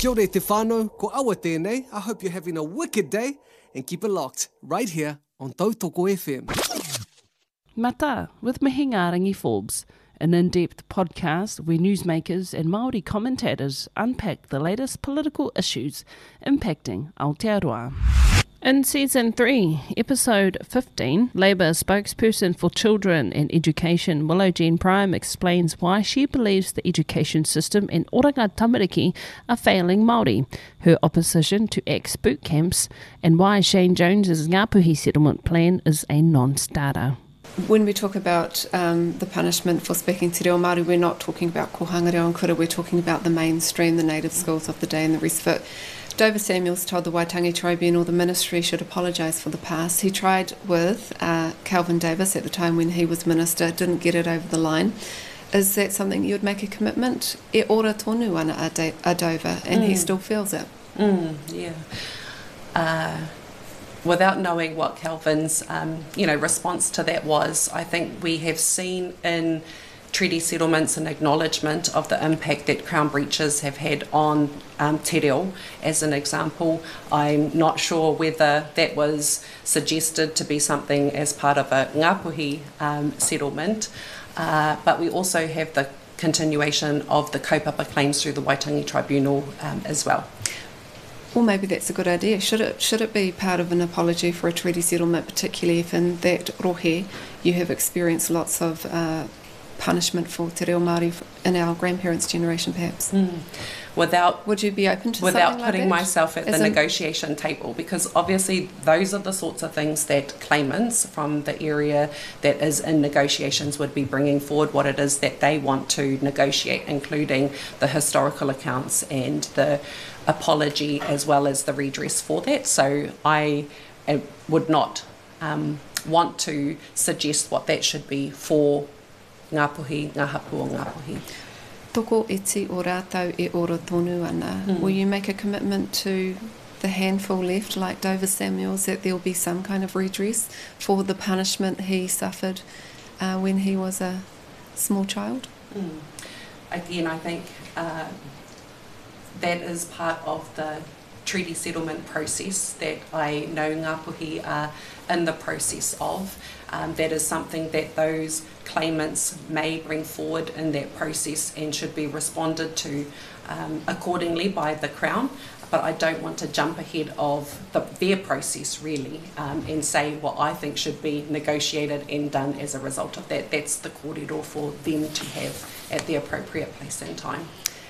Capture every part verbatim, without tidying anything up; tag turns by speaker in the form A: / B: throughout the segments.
A: Kia ora te whānau, ko awa tēnei. I hope you're having a wicked day and keep it locked right here on Tautoko F M.
B: Mata with Mahinga Rangi Forbes, an in-depth podcast where newsmakers and Māori commentators unpack the latest political issues impacting Aotearoa. In Season three, Episode fifteen, Labour spokesperson for Children and Education Willow Jean Prime explains why she believes the education system in Oranga Tamariki are failing Māori, her opposition to ex-boot camps, and why Shane Jones's Ngāpuhi settlement plan is a non-starter.
C: When we talk about um, the punishment for speaking te reo Māori, we're not talking about ko hangareo and kura, we're talking about the mainstream, the native schools of the day and the rest of it. Dover Samuels told the Waitangi Tribunal the ministry should apologise for the past. He tried with uh, Calvin Davis at the time when he was minister, didn't get it over the line. Is that something you would make a commitment? E ora tonu ana a, de- a Dover, and mm. he still feels it.
D: Mm, yeah. Uh, without knowing what Calvin's um, you know, response to that was, I think we have seen in treaty settlements and acknowledgement of the impact that Crown breaches have had on um, te reo. As an example, I'm not sure whether that was suggested to be something as part of a Ngāpuhi um, settlement, uh, but we also have the continuation of the kaupapa claims through the Waitangi Tribunal um, as well.
C: Well, maybe that's a good idea. Should it should it be part of an apology for a treaty settlement, particularly if in that rohe you have experienced lots of uh, punishment for te reo Māori in our grandparents' generation, perhaps?
D: Mm. Without
C: would you be open to
D: without
C: something
D: putting
C: like that?
D: myself at
C: As
D: the
C: in,
D: negotiation table, because obviously those are the sorts of things that claimants from the area that is in negotiations would be bringing forward what it is that they want to negotiate, including the historical accounts and the apology as well as the redress for that. So I uh, would not um, want to suggest what that should be for Ngāpuhi, Ngā Hapu o Ngāpuhi.
C: Toko iti o rātau e ora tonu ana. Mm. Will you make a commitment to the handful left, like Dover Samuels, that there will be some kind of redress for the punishment he suffered uh, when he was a small child?
D: Mm. Again, I think uh, that is part of the treaty settlement process that I know Ngāpuhi are in the process of. Um, that is something that those claimants may bring forward in that process and should be responded to um, accordingly by the Crown. But I don't want to jump ahead of the, their process really um, and say what I think should be negotiated and done as a result of that. That's the kōrero for them to have at the appropriate place and time.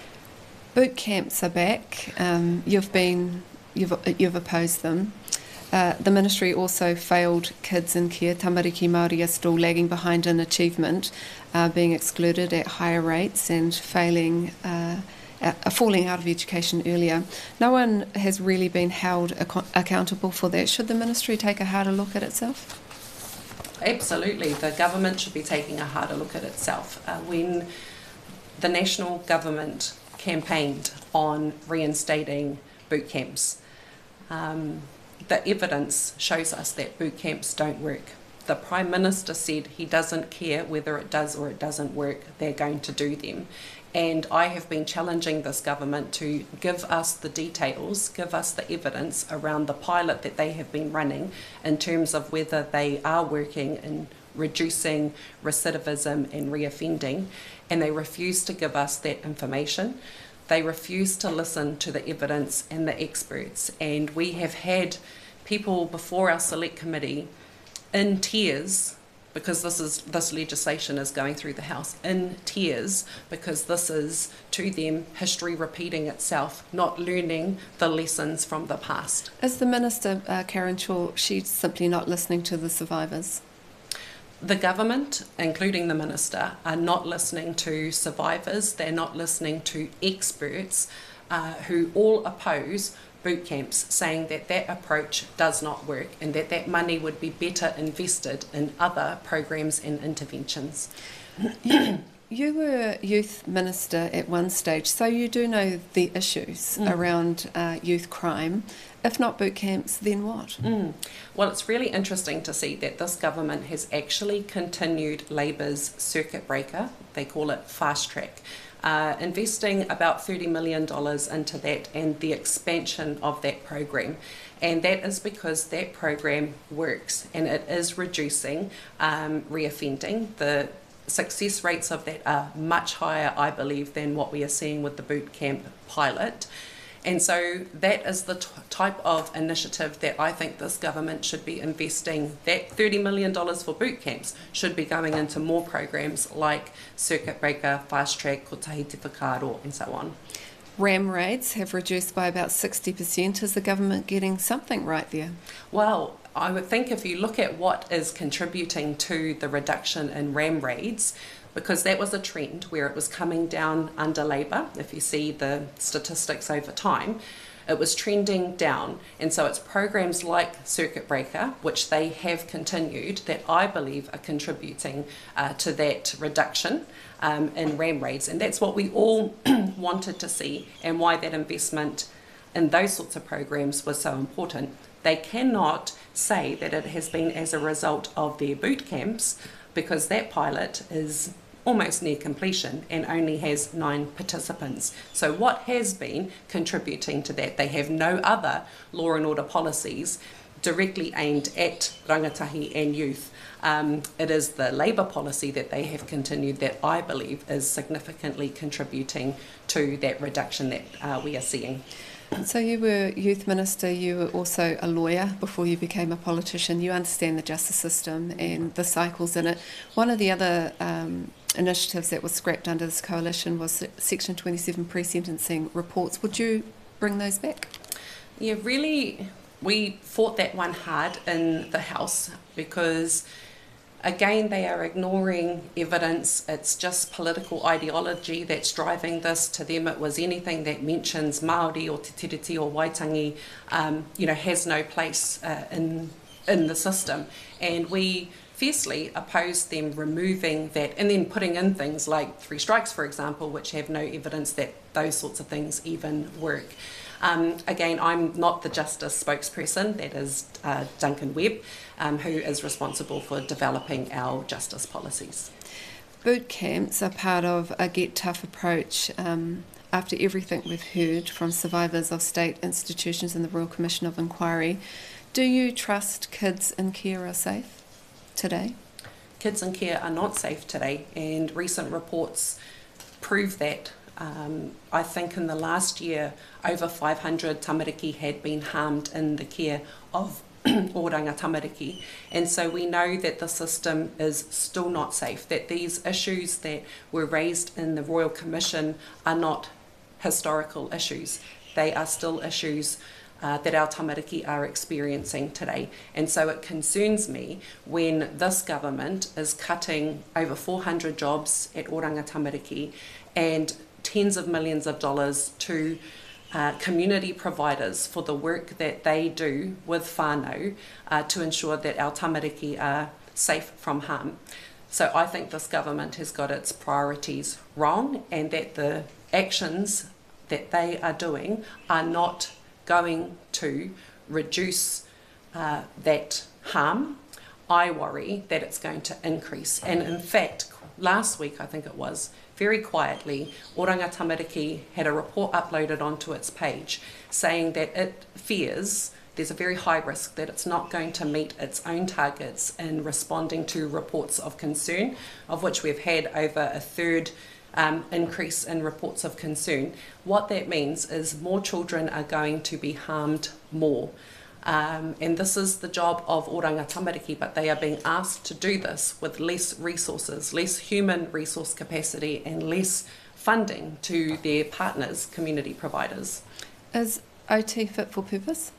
C: Boot camps are back. Um, you've been, you've you've opposed them. Uh, the ministry also failed kids in care. Tamariki Māori are still lagging behind in achievement, uh, being excluded at higher rates and failing, uh, uh, falling out of education earlier. No one has really been held ac- accountable for that. Should the ministry take a harder look at itself?
D: Absolutely. The government should be taking a harder look at itself. Uh, when the national government campaigned on reinstating boot camps, um, the evidence shows us that boot camps don't work. The Prime Minister said he doesn't care whether it does or it doesn't work, they're going to do them. And I have been challenging this government to give us the details, give us the evidence around the pilot that they have been running in terms of whether they are working in reducing recidivism and reoffending, and they refuse to give us that information. They refuse to listen to the evidence and the experts, and we have had people before our select committee in tears because this is this legislation is going through the House, in tears because this is to them history repeating itself, not learning the lessons from the past.
C: Is the Minister, uh, Karen Shaw, she's simply not listening to the survivors?
D: The government, including the Minister, are not listening to survivors, they're not listening to experts uh, who all oppose boot camps, saying that that approach does not work and that that money would be better invested in other programs and interventions.
C: You, you were youth minister at one stage, so you do know the issues mm. around uh, youth crime. If not boot camps, then what?
D: Mm. Well, it's really interesting to see that this government has actually continued Labour's circuit breaker, they call it fast track, uh, investing about thirty million dollars into that and the expansion of that program. And that is because that program works and it is reducing um, reoffending. The success rates of that are much higher, I believe, than what we are seeing with the boot camp pilot. And so that is the t- type of initiative that I think this government should be investing. That thirty million dollars for boot camps should be going into more programs like Circuit Breaker, Fast Track, Kotahi Te Whakaaro, and so on.
C: RAM rates have reduced by about sixty percent. Is the government getting something right there?
D: Well, I would think if you look at what is contributing to the reduction in RAM raids, because that was a trend where it was coming down under Labour, if you see the statistics over time, it was trending down. And so it's programs like Circuit Breaker, which they have continued, that I believe are contributing uh, to that reduction um, in RAM raids. And that's what we all wanted to see, and why that investment in those sorts of programs was so important. They cannot say that it has been as a result of their boot camps, because that pilot is almost near completion and only has nine participants. So what has been contributing to that? They have no other law and order policies directly aimed at rangatahi and youth. Um, it is the Labour policy that they have continued that I believe is significantly contributing to that reduction that uh, we are seeing.
C: So you were Youth Minister, you were also a lawyer before you became a politician. You understand the justice system and the cycles in it. One of the other um, initiatives that was scrapped under this coalition was Section twenty-seven pre-sentencing reports. Would you bring those back?
D: Yeah, really, we fought that one hard in the House because, again, they are ignoring evidence. It's just political ideology that's driving this. To them, it was anything that mentions Māori or Te Tiriti or Waitangi, um, you know, has no place uh, in in the system. And we fiercely opposed them removing that and then putting in things like three strikes, for example, which have no evidence that those sorts of things even work. Um, again, I'm not the justice spokesperson, that is uh, Duncan Webb, um, who is responsible for developing our justice policies.
C: Boot camps are part of a Get Tough approach. Um, after everything we've heard from survivors of state institutions and the Royal Commission of Inquiry, do you trust kids in care are safe today?
D: Kids in care are not safe today, and recent reports prove that. Um, I think in the last year, over five hundred tamariki had been harmed in the care of Oranga tamariki. And so we know that the system is still not safe, that these issues that were raised in the Royal Commission are not historical issues. They are still issues uh, that our tamariki are experiencing today. And so it concerns me when this government is cutting over four hundred jobs at Oranga tamariki and tens of millions of dollars to uh, community providers for the work that they do with whānau uh, to ensure that our tamariki are safe from harm. So I think this government has got its priorities wrong, and that the actions that they are doing are not going to reduce uh, that harm. I worry that it's going to increase. And in fact, last week, I think it was, very quietly, Oranga Tamariki had a report uploaded onto its page saying that it fears there's a very high risk that it's not going to meet its own targets in responding to reports of concern, of which we've had over a third um, increase in reports of concern. What that means is more children are going to be harmed more. Um, and this is the job of Oranga Tamariki, but they are being asked to do this with less resources, less human resource capacity and less funding to their partners, community providers.
C: Is O T fit for purpose?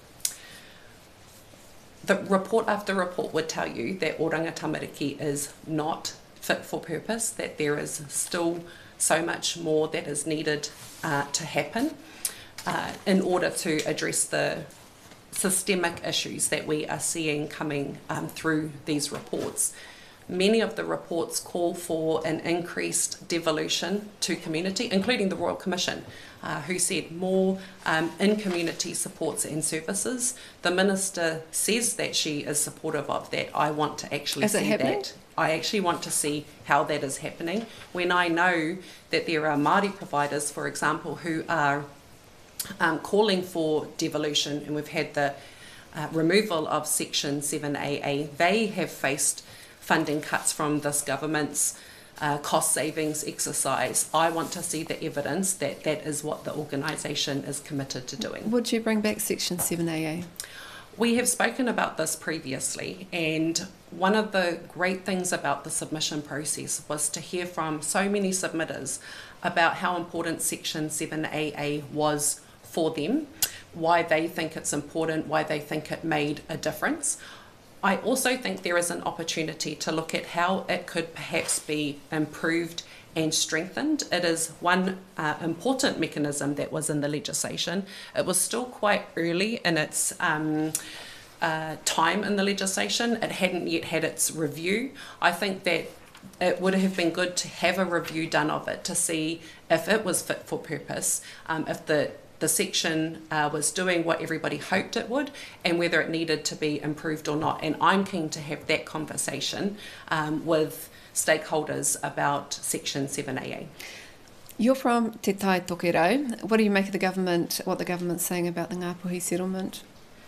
D: The report after report would tell you that Oranga Tamariki is not fit for purpose, that there is still so much more that is needed uh, to happen uh, in order to address the systemic issues that we are seeing coming um, through these reports. Many of the reports call for an increased devolution to community, including the Royal Commission, uh, who said more um, in-community supports and services. The Minister says that she is supportive of that. I want to actually
C: is
D: see
C: it happening?
D: that. I actually want to see how that is happening. When I know that there are Māori providers, for example, who are um, calling for devolution, and we've had the uh, removal of Section seven A A, they have faced funding cuts from this government's uh, cost savings exercise. I want to see the evidence that that is what the organisation is committed to doing.
C: Would you bring back Section seven A A?
D: We have spoken about this previously, and one of the great things about the submission process was to hear from so many submitters about how important Section seven A A was for them, why they think it's important, why they think it made a difference. I also think there is an opportunity to look at how it could perhaps be improved and strengthened. It is one uh, important mechanism that was in the legislation. It was still quite early in its um, uh, time in the legislation. It hadn't yet had its review. I think that it would have been good to have a review done of it to see if it was fit for purpose, um, if the the section uh, was doing what everybody hoped it would, and whether it needed to be improved or not. And I'm keen to have that conversation um, with stakeholders about Section seven A A.
C: You're from Te Tai Tokerau. What do you make of the government, what the government's saying about the Ngāpuhi settlement?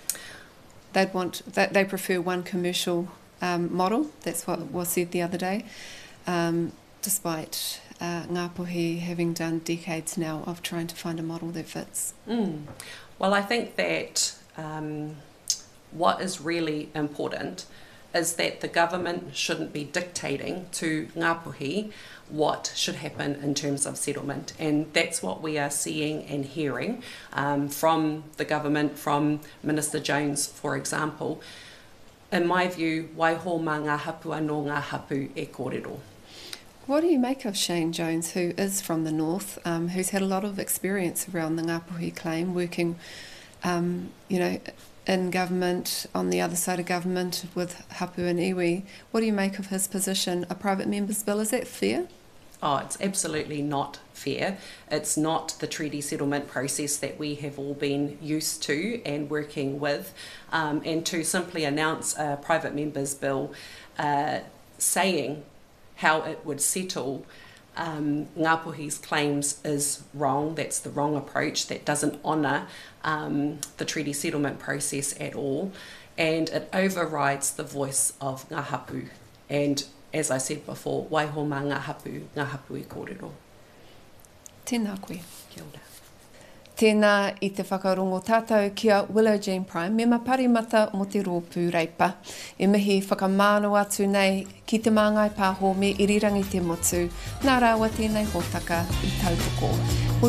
C: They'd want, they, they prefer one commercial um, model. That's what was said the other day, um, despite uh, Ngāpuhi having done decades now of trying to find a model that fits.
D: Mm. Well, I think that um, what is really important is that the government shouldn't be dictating to Ngāpuhi what should happen in terms of settlement. And that's what we are seeing and hearing um, from the government, from Minister Jones, for example. In my view, waiho mā ngā hapu anō ngā hapu e kōrero.
C: What do you make of Shane Jones, who is from the north, um, who's had a lot of experience around the Ngāpuhi claim, working, um, you know, in government, on the other side of government with hapu and iwi? What do you make of his position? A private member's bill, is that fair?
D: Oh, it's absolutely not fair. It's not the treaty settlement process that we have all been used to and working with. Um, and to simply announce a private member's bill uh, saying how it would settle um, Ngāpuhi's claims is wrong. That's the wrong approach. That doesn't honour um, the treaty settlement process at all. And it overrides the voice of ngā hapu. And as I said before, waiho mā ngā hapu, ngā hapu e kōrero.
C: Tēnā koe.
D: Kia ora.
C: Tēnā i te whakarongo tātou kia Willow Jane Prime, me maparimata mo te rōpū reipa. E mihi whakamāno atu nei ki te māngai pāho me irirangi te motu. Nā rāua tēnei hōtaka i tautoko.